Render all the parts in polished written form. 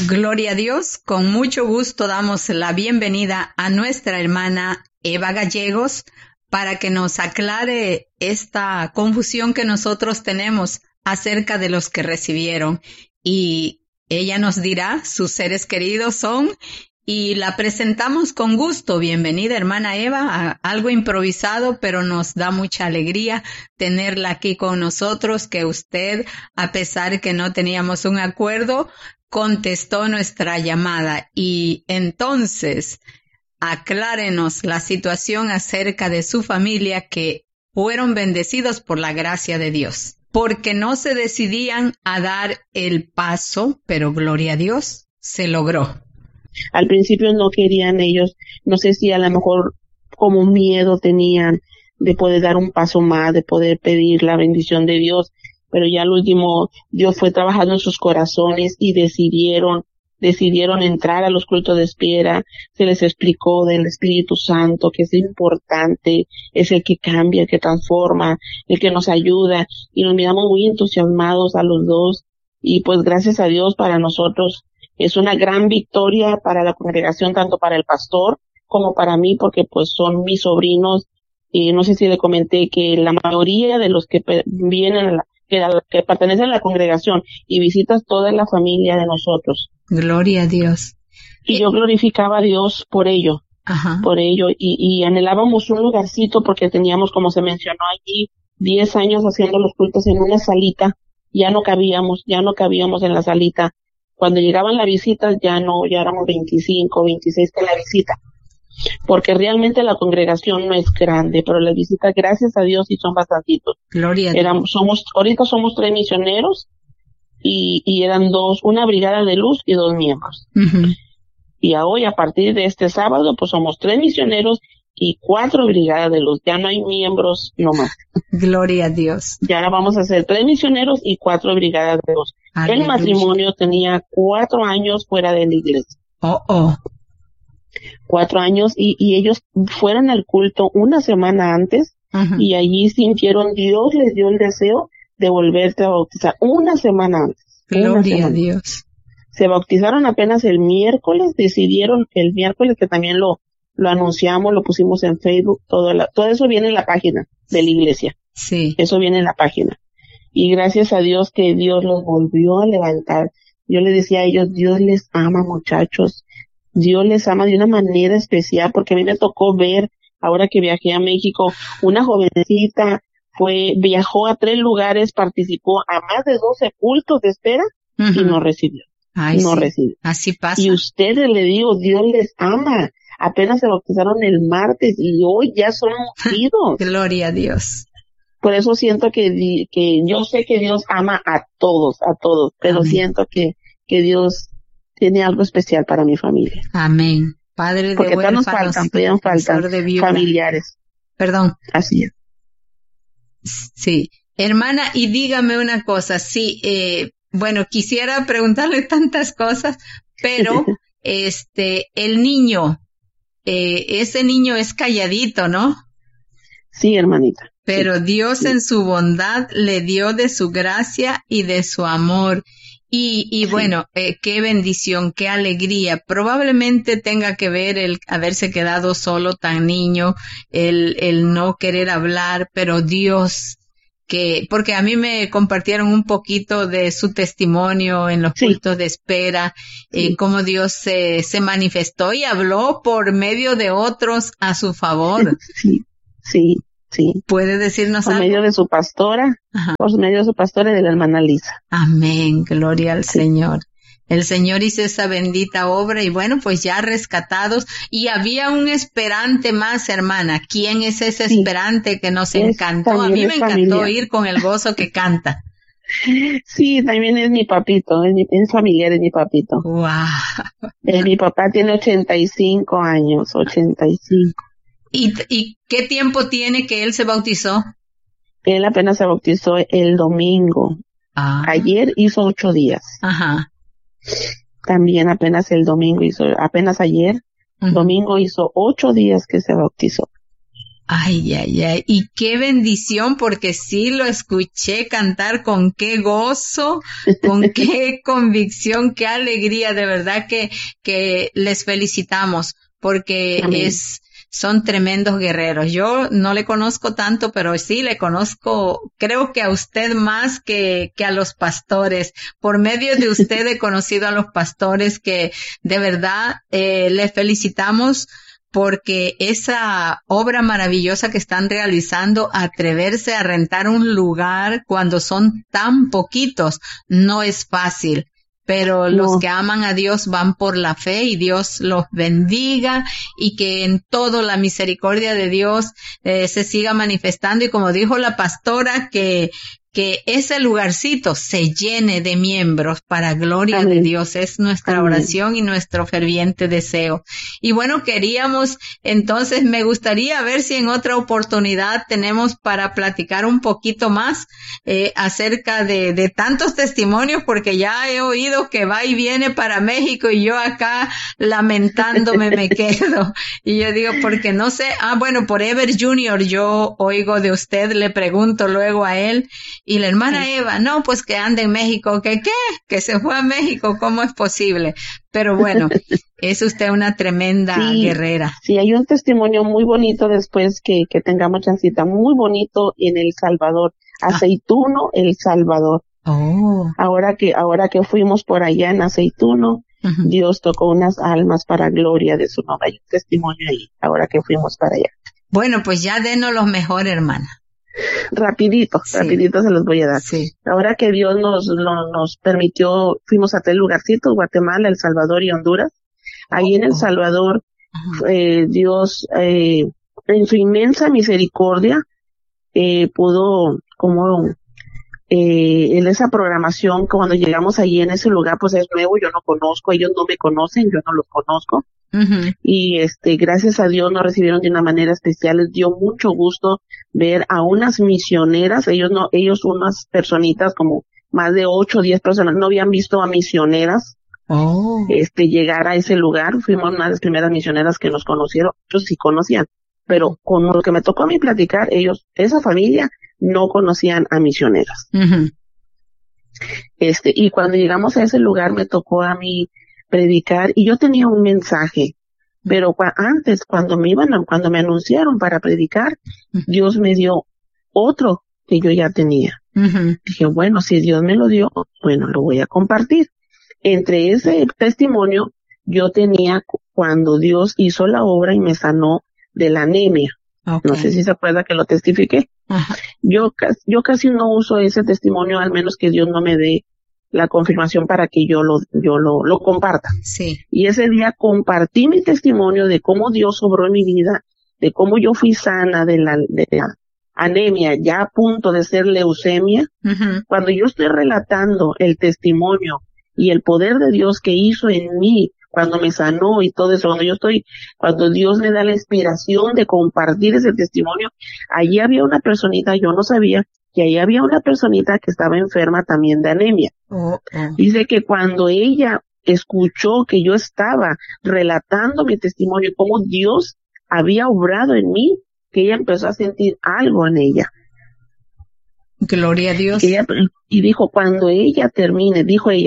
Gloria a Dios, con mucho gusto damos la bienvenida a nuestra hermana Eva Gallegos para que nos aclare esta confusión que nosotros tenemos acerca de los que recibieron. Y ella nos dirá, sus seres queridos son, y la presentamos con gusto. Bienvenida, hermana Eva, algo improvisado, pero nos da mucha alegría tenerla aquí con nosotros, que usted, a pesar que no teníamos un acuerdo, contestó nuestra llamada. Y entonces, aclárenos la situación acerca de su familia, que fueron bendecidos por la gracia de Dios, porque no se decidían a dar el paso, pero gloria a Dios, se logró. Al principio no querían ellos, no sé si a lo mejor como miedo tenían de poder dar un paso más, de poder pedir la bendición de Dios, pero ya al último Dios fue trabajando en sus corazones y decidieron entrar a los cultos de espera. Se les explicó del Espíritu Santo, que es importante, es el que cambia, el que transforma, el que nos ayuda, y nos miramos muy entusiasmados a los dos, y pues gracias a Dios para nosotros es una gran victoria para la congregación, tanto para el pastor como para mí, porque pues son mis sobrinos, y no sé si le comenté que la mayoría de los que vienen que pertenecen a la congregación y visitas toda la familia de nosotros. Gloria a Dios. Y yo glorificaba a Dios por ello. Ajá. Por ello, y anhelábamos un lugarcito porque teníamos, como se mencionó allí, 10 años haciendo los cultos en una salita. Ya no cabíamos en la salita. Cuando llegaban las visitas ya éramos 25, 26 de la visita. Porque realmente la congregación no es grande, pero las visitas, gracias a Dios, sí son bastantitos. Gloria a Dios. Ahorita somos 3 misioneros y eran 2, una brigada de luz y 2 miembros. Uh-huh. Y hoy, a partir de este sábado, pues somos 3 misioneros y 4 brigadas de luz. Ya no hay miembros nomás. Gloria a Dios. Ya ahora vamos a hacer 3 misioneros y 4 brigadas de luz. Aleluya. El matrimonio tenía 4 años fuera de la iglesia. 4 años y ellos fueron al culto una semana antes. Uh-huh. Y allí sintieron, Dios les dio el deseo de volverse a bautizar una semana antes. Gloria a Dios. Se bautizaron apenas el miércoles, decidieron el miércoles, que también lo anunciamos, lo pusimos en Facebook, todo eso viene en la página de la iglesia. Sí. Eso viene en la página. Y gracias a Dios que Dios los volvió a levantar. Yo les decía a ellos, Dios les ama, muchachos. Dios les ama de una manera especial, porque a mí me tocó ver, ahora que viajé a México, una jovencita viajó a 3 lugares, participó a más de 12 cultos de espera. Uh-huh. Y no recibió. Recibió. Así pasa. Y ustedes, le digo, Dios les ama. Apenas se bautizaron el martes y hoy ya son ungidos. Gloria a Dios. Por eso siento que yo sé que Dios ama a todos, pero amén. Siento que Dios tiene algo especial para mi familia. Amén. Padre de porque huérfanos, todavía nos faltan familiares. Perdón. Así es. Sí. Hermana, y dígame una cosa, sí, bueno, quisiera preguntarle tantas cosas, pero el niño, ese niño es calladito, ¿no? Sí, hermanita. Pero sí, Dios sí. En su bondad le dio de su gracia y de su amor. Y sí. Bueno, qué bendición, qué alegría. Probablemente tenga que ver el haberse quedado solo tan niño, el no querer hablar, pero Dios, porque a mí me compartieron un poquito de su testimonio en los cultos de espera, cómo Dios se manifestó y habló por medio de otros a su favor. Sí. ¿Puede decirnos algo? Por medio de su pastora, ajá. Por medio de su pastora y de la hermana Lisa. Amén, gloria al Señor. El Señor hizo esa bendita obra y bueno, pues ya rescatados. Y había un esperante más, hermana. ¿Quién es ese esperante que nos encantó? A mí me encantó oír con el gozo que canta. Sí, también es mi papito, es familiar, es mi papito. Wow. Mi papá tiene 85 años, 85. ¿Y qué tiempo tiene que él se bautizó? Él apenas se bautizó el domingo. Ayer hizo 8 días. Ajá. También apenas el domingo apenas ayer, domingo hizo 8 días que se bautizó. Ay, ay, ay. Y qué bendición, porque sí lo escuché cantar con qué gozo, con qué convicción, qué alegría. De verdad que les felicitamos, porque Amén. son tremendos guerreros. Yo no le conozco tanto, pero sí le conozco, creo que a usted más que a los pastores. Por medio de usted he conocido a los pastores que de verdad, les felicitamos porque esa obra maravillosa que están realizando, atreverse a rentar un lugar cuando son tan poquitos, no es fácil. Pero los que aman a Dios van por la fe y Dios los bendiga y que en todo la misericordia de Dios se siga manifestando y como dijo la pastora que ese lugarcito se llene de miembros para gloria Amén. de Dios. Es nuestra Amén. oración y nuestro ferviente deseo. Y bueno, entonces me gustaría ver si en otra oportunidad tenemos para platicar un poquito más acerca de tantos testimonios, porque ya he oído que va y viene para México y yo acá lamentándome me quedo. Y yo digo, porque no sé, bueno, por Ever Junior yo oigo de usted, le pregunto luego a él. Y la hermana Eva, no, pues que anda en México, que se fue a México, ¿cómo es posible? Pero bueno, es usted una tremenda guerrera. Sí, hay un testimonio muy bonito después que tengamos chancita, muy bonito en El Salvador, Aceituno, El Salvador. Oh. Ahora que fuimos por allá en Aceituno, Dios tocó unas almas para gloria de su nombre. Hay un testimonio ahí, ahora que fuimos para allá. Bueno, pues ya denos los mejor, hermana. Rapidito se los voy a dar. Sí. Ahora que Dios nos permitió, fuimos a 3 lugarcitos, Guatemala, El Salvador y Honduras. Ahí en El Salvador, Dios, en su inmensa misericordia, pudo, en esa programación, cuando llegamos allí en ese lugar, pues es nuevo, yo no conozco, ellos no me conocen, yo no los conozco. Y gracias a Dios nos recibieron de una manera especial. Les dio mucho gusto ver a unas misioneras, ellos unas personitas, como más de 8 o 10 personas, no habían visto a misioneras llegar a ese lugar. Fuimos una de las primeras misioneras que nos conocieron, ellos sí conocían, pero con lo que me tocó a mí platicar, esa familia no conocían a misioneras. Y cuando llegamos a ese lugar me tocó a mí predicar y yo tenía un mensaje, pero antes cuando me anunciaron para predicar, Dios me dio otro que yo ya tenía. Dije, bueno, si Dios me lo dio, bueno, lo voy a compartir. Entre ese testimonio yo tenía cuando Dios hizo la obra y me sanó de la anemia. No sé si se acuerda que lo testifiqué. Yo casi no uso ese testimonio, al menos que Dios no me dé la confirmación para que yo lo comparta. Sí. Y ese día compartí mi testimonio de cómo Dios obró en mi vida, de cómo yo fui sana de la anemia, ya a punto de ser leucemia. Cuando yo estoy relatando el testimonio y el poder de Dios que hizo en mí, cuando me sanó y todo eso, cuando Dios me da la inspiración de compartir ese testimonio, allí había una personita, yo no sabía que ahí había una personita que estaba enferma también de anemia. Dice que cuando ella escuchó que yo estaba relatando mi testimonio y cómo Dios había obrado en mí, que ella empezó a sentir algo en ella. Gloria a Dios. Y dijo, cuando ella termine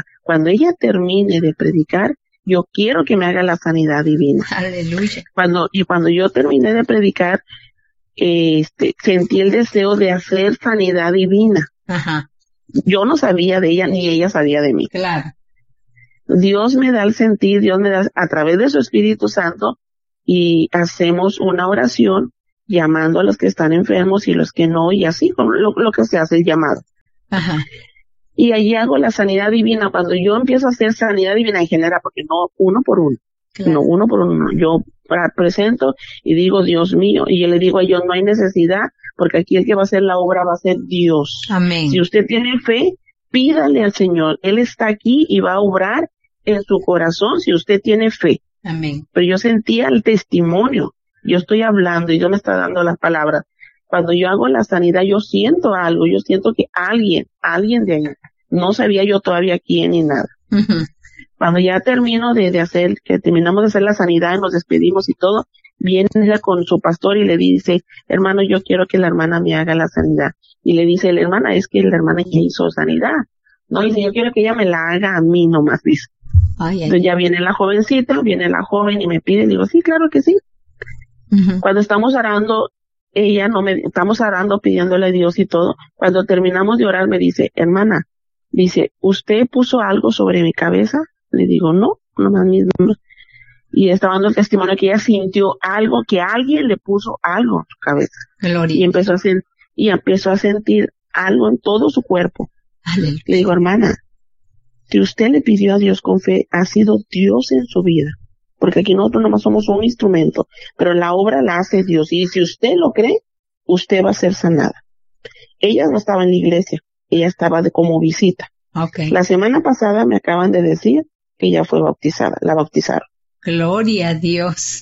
de predicar, yo quiero que me haga la sanidad divina. Aleluya. Cuando yo terminé de predicar, sentí el deseo de hacer sanidad divina. Yo no sabía de ella, ni ella sabía de mí. Claro. Dios me da el sentir, Dios me da a través de su Espíritu Santo, y hacemos una oración llamando a los que están enfermos y los que no, y así con lo que se hace el llamado. Y allí hago la sanidad divina. Cuando yo empiezo a hacer sanidad divina en general, porque no uno por uno, no uno por uno, yo presento y digo, Dios mío, y yo le digo a ellos, no hay necesidad, porque aquí el que va a hacer la obra va a ser Dios. Amén. Si usted tiene fe, pídale al Señor, Él está aquí y va a obrar en su corazón si usted tiene fe. Amén. Pero yo sentía el testimonio, yo estoy hablando y Dios me está dando las palabras. Cuando yo hago la sanidad, yo siento algo, yo siento que alguien de ahí, no sabía yo todavía quién ni nada. Cuando ya terminamos de hacer la sanidad, nos despedimos y todo, Viene ella con su pastor y le dice, hermano, yo quiero que la hermana me haga la sanidad. Y le dice la hermana, es que la hermana ya hizo sanidad. No, dice, yo quiero que ella me la haga a mí nomás, dice. Entonces ya viene la joven y me pide, digo, sí, claro que sí. Uh-huh. Cuando estamos orando, estamos orando pidiéndole a Dios y todo. Cuando terminamos de orar me dice, hermana, dice, ¿usted puso algo sobre mi cabeza? Le digo, no, nomás mismo. Y estaba dando el testimonio que ella sintió algo, que alguien le puso algo en su cabeza. Gloria. Y empezó a sentir algo en todo su cuerpo. Aleluya. Le digo, hermana, si usted le pidió a Dios con fe, ha sido Dios en su vida. Porque aquí nosotros nomás somos un instrumento, pero la obra la hace Dios. Y si usted lo cree, usted va a ser sanada. Ella no estaba en la iglesia, ella estaba como visita. Okay. La semana pasada me acaban de decir que ella fue bautizada, la bautizaron. Gloria a Dios.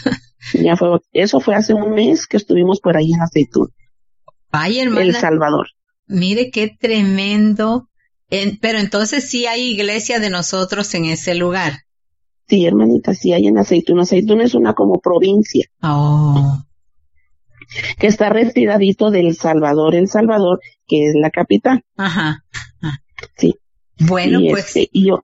Eso fue hace un mes que estuvimos por ahí en Aceitún. Ay, hermana. El Salvador. Mire qué tremendo. Pero entonces sí hay iglesia de nosotros en ese lugar. Sí, hermanita, sí hay en Aceitún. Aceitún es una como provincia. Oh. Que está retiradito del Salvador, El Salvador, que es la capital. Ajá. Sí. Bueno, pues.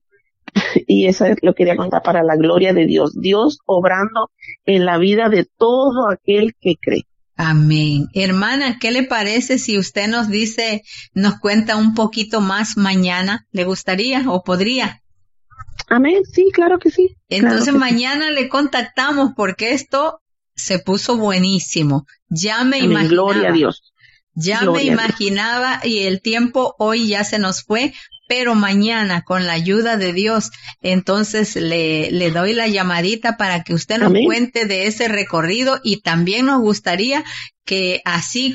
Y eso lo quería contar para la gloria de Dios. Dios obrando en la vida de todo aquel que cree. Amén. Hermana, ¿qué le parece si usted nos cuenta un poquito más mañana? ¿Le gustaría o podría? Amén, sí, claro que sí. Entonces claro que mañana sí. Le contactamos porque esto se puso buenísimo. Ya me Amén. imaginaba. Gloria a Dios. Ya me imaginaba y el tiempo hoy ya se nos fue, pero mañana con la ayuda de Dios, entonces le doy la llamadita para que usted nos cuente de ese recorrido y también nos gustaría que así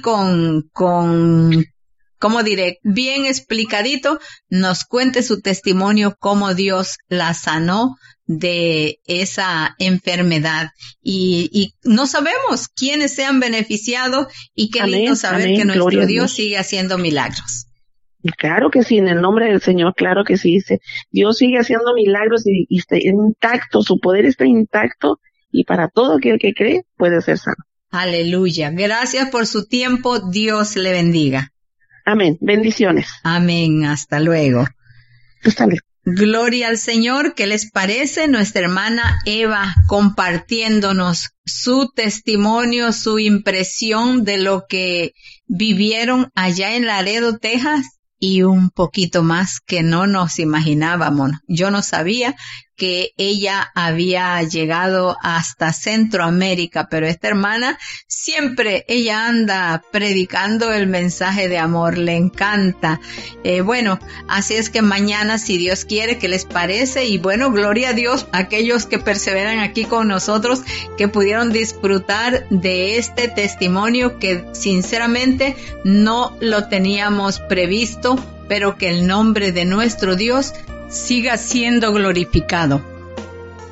¿cómo diré? Bien explicadito, nos cuente su testimonio cómo Dios la sanó de esa enfermedad y no sabemos quiénes se han beneficiado y qué lindo saber que nuestro Dios sigue haciendo milagros. Claro que sí, en el nombre del Señor, claro que sí, dice, Dios sigue haciendo milagros y está intacto, su poder está intacto y para todo aquel que cree puede ser sano. Aleluya, gracias por su tiempo, Dios le bendiga. Amén, bendiciones. Amén, hasta luego. Hasta luego. Gloria al Señor. ¿Qué les parece? Nuestra hermana Eva compartiéndonos su testimonio, su impresión de lo que vivieron allá en Laredo, Texas y un poquito más que no nos imaginábamos. Yo no sabía que ella había llegado hasta Centroamérica, pero esta hermana siempre ella anda predicando el mensaje de amor, le encanta. Bueno, así es que mañana, si Dios quiere, ¿qué les parece? Y bueno, gloria a Dios, aquellos que perseveran aquí con nosotros, que pudieron disfrutar de este testimonio que sinceramente no lo teníamos previsto, pero que el nombre de nuestro Dios siga siendo glorificado.